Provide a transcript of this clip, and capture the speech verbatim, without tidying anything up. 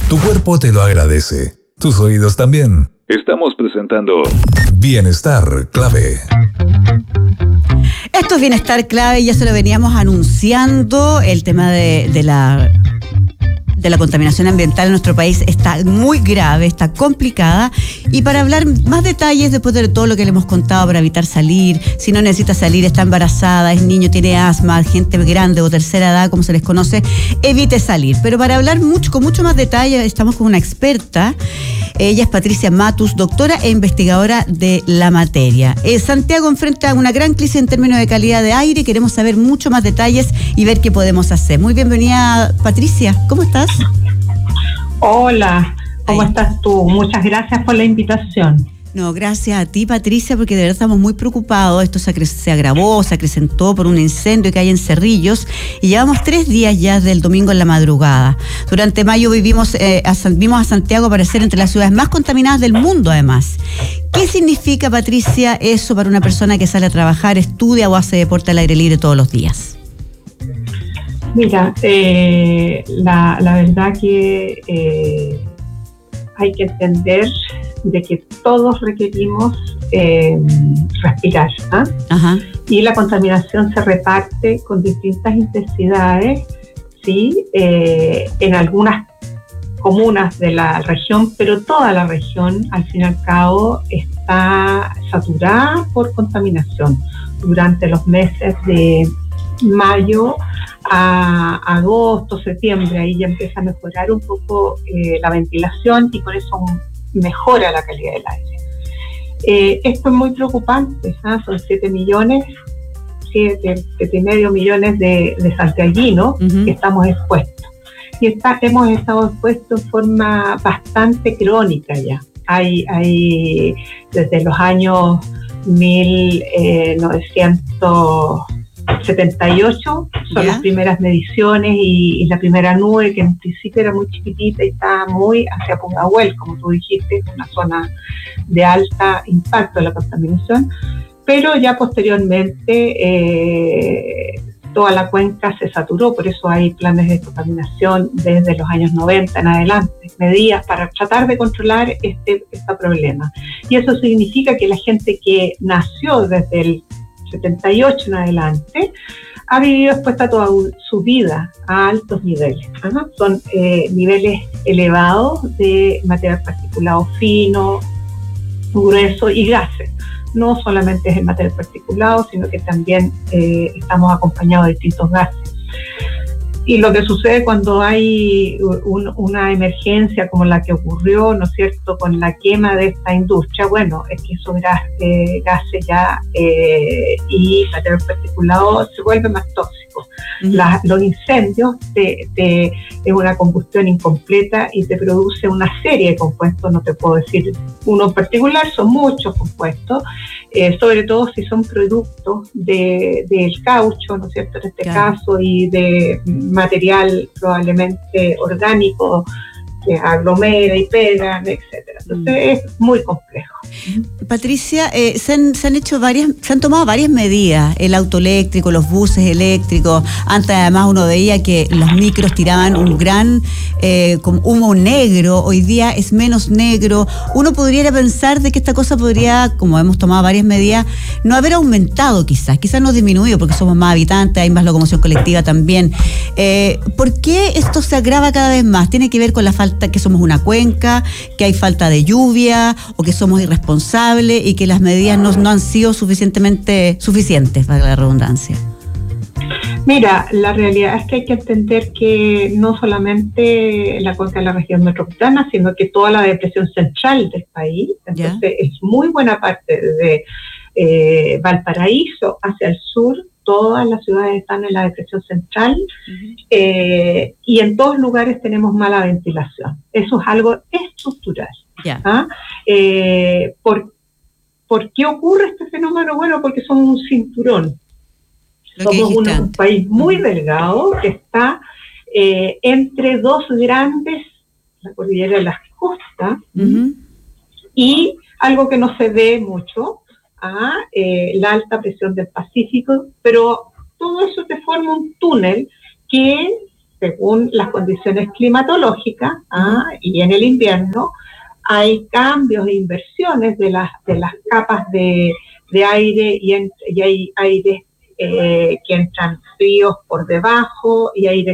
Tu cuerpo te lo agradece. Tus oídos también. Estamos presentando Bienestar Clave. Esto es Bienestar Clave, ya se lo veníamos anunciando. El tema de, de la... de la contaminación ambiental en nuestro país está muy grave, está complicada, y para hablar más detalles después de todo lo que le hemos contado, para evitar salir, si no necesita salir, está embarazada, es niño, tiene asma, gente grande o tercera edad, como se les conoce, evite salir. Pero para hablar mucho, con mucho más detalle, estamos con una experta. Ella es Patricia Matus, doctora e investigadora de la materia. Eh, Santiago enfrenta una gran crisis en términos de calidad de aire. Queremos saber mucho más detalles y ver qué podemos hacer. Muy bienvenida, Patricia. ¿Cómo estás? Hola, ¿cómo Ay. estás tú? Muchas gracias por la invitación. No, gracias a ti, Patricia, porque de verdad estamos muy preocupados. Esto se, se agravó, se acrecentó por un incendio que hay en Cerrillos y llevamos tres días ya del domingo en la madrugada. Durante mayo vivimos, eh, a, vimos a Santiago aparecer entre las ciudades más contaminadas del mundo, además. ¿Qué significa, Patricia, eso para una persona que sale a trabajar, estudia o hace deporte al aire libre todos los días? Mira, eh, la, la verdad que eh, hay que entender de que todos requerimos eh, respirar, ¿eh? Ajá. Y la contaminación se reparte con distintas intensidades, ¿sí? Eh, en algunas comunas de la región, pero toda la región, al fin y al cabo, está saturada por contaminación. Durante los meses de mayo a agosto, septiembre, ahí ya empieza a mejorar un poco eh, la ventilación y por eso mejora la calidad del aire. Eh, esto es muy preocupante, ¿eh? Son siete millones, siete, siete y medio millones de, de santiaguinos uh-huh. que estamos expuestos. Y está, hemos estado expuestos en forma bastante crónica ya. Hay, hay desde los años mil novecientos setenta y ocho son yeah. las primeras mediciones y, y la primera nube, que en principio era muy chiquitita y estaba muy hacia Pudahuel, como tú dijiste, una zona de alta impacto de la contaminación, pero ya posteriormente eh, toda la cuenca se saturó, por eso hay planes de contaminación desde los años noventa en adelante, medidas para tratar de controlar este, este problema. Y eso significa que la gente que nació desde el setenta y ocho en adelante ha vivido expuesta toda su vida a altos niveles. ¿Ah? Son eh, niveles elevados de material particulado fino, grueso y gases. No solamente es el material particulado, sino que también eh, estamos acompañados de distintos gases. Y lo que sucede cuando hay un, una emergencia como la que ocurrió, ¿no es cierto?, con la quema de esta industria, bueno, es que esos gas, eh, gases ya eh, y material particulado se vuelven más tóxicos. Uh-huh. La, los incendios te, te, es una combustión incompleta y te produce una serie de compuestos, no te puedo decir uno en particular, son muchos compuestos, eh, sobre todo si son productos de, del caucho, ¿no es cierto?, en este claro. caso, y de material probablemente orgánico que aglomera y pega, etcétera. Entonces mm. es muy complejo. Patricia, eh, se, han, se han hecho varias, se han tomado varias medidas, el auto eléctrico, los buses eléctricos. Antes además uno veía que los micros tiraban un gran eh, como humo negro, hoy día es menos negro. Uno podría pensar de que esta cosa podría, como hemos tomado varias medidas, no haber aumentado quizás, quizás no disminuido porque somos más habitantes, hay más locomoción colectiva también. Eh, ¿Por qué esto se agrava cada vez más? ¿Tiene que ver con la falta, que somos una cuenca, que hay falta de lluvia o que somos irresponsables y que las medidas no, no han sido suficientemente suficientes, para la redundancia? Mira, la realidad es que hay que entender que no solamente la cuenca de la región metropolitana, sino que toda la depresión central del país, entonces ¿ya? Es muy buena parte de eh, Valparaíso hacia el sur, todas las ciudades están en la depresión central uh-huh. eh, y en todos lugares tenemos mala ventilación. Eso es algo estructural. Yeah. ¿Ah? Eh, ¿por, ¿Por qué ocurre este fenómeno? Bueno, porque somos un cinturón. Lo somos un, un país muy uh-huh. delgado que está eh, entre dos grandes, la cordillera de las costas, uh-huh. y algo que no se ve mucho, a eh, la alta presión del Pacífico, pero todo eso te forma un túnel que según las condiciones climatológicas, ¿ah? Y en el invierno hay cambios e inversiones de las, de las capas de, de aire y, en, y hay aires eh, que entran fríos por debajo y aire